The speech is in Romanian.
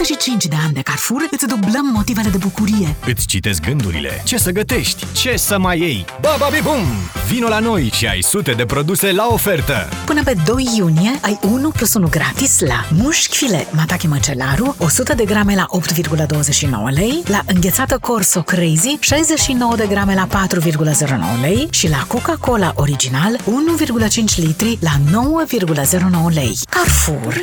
25 de ani de Carrefour îți dublăm motivele de bucurie. Îți citesc gândurile. Ce să gătești? Ce să mai iei? Bum! Vino la noi și ai sute de produse la ofertă! Până pe 2 iunie ai 1 plus 1 gratis la mușchi filet Matache Măcelaru 100 de grame la 8,29 lei, la înghețată Corso Crazy 69 de grame la 4,09 lei și la Coca-Cola Original 1,5 litri la 9,09 lei. Carrefour.